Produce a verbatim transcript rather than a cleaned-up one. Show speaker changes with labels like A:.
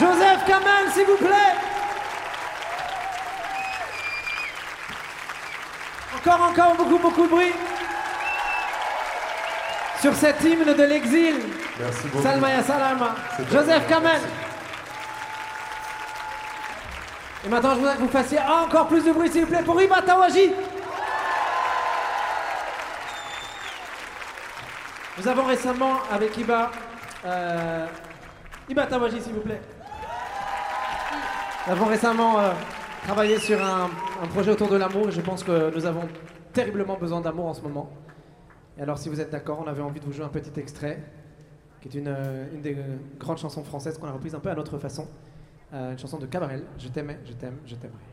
A: Joseph Kamel, s'il vous plaît. Encore, encore, beaucoup, beaucoup de bruit. Sur cet hymne de l'exil.
B: Merci beaucoup.
A: Salma ya salama. Joseph Kamel. Et maintenant, je voudrais que vous fassiez encore plus de bruit, s'il vous plaît, pour Iba Tawaji. Nous avons récemment, avec Iba, euh, Iba Tawaji, s'il vous plaît. Nous avons récemment euh, travaillé sur un, un projet autour de l'amour et je pense que nous avons terriblement besoin d'amour en ce moment. Et alors, si vous êtes d'accord, on avait envie de vous jouer un petit extrait, qui est une, euh, une des grandes chansons françaises qu'on a reprise un peu à notre façon. Euh, une chanson de Cabrel, Je t'aimais, je t'aime, je t'aimerai.